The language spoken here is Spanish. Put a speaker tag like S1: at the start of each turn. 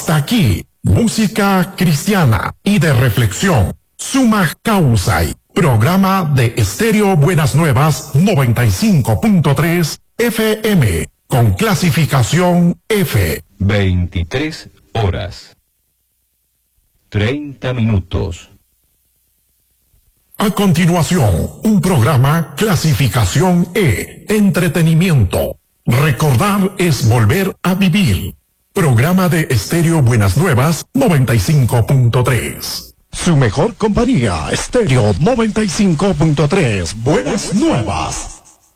S1: Hasta aquí, música cristiana y de reflexión. Suma Causa, programa de Estéreo Buenas Nuevas 95.3 FM, con clasificación F.
S2: 23 horas. 30 minutos.
S1: A continuación, un programa clasificación E, entretenimiento. Recordar es volver a vivir. Programa de Estéreo Buenas Nuevas 95.3. Su mejor compañía, Estéreo 95.3. Buenas Nuevas.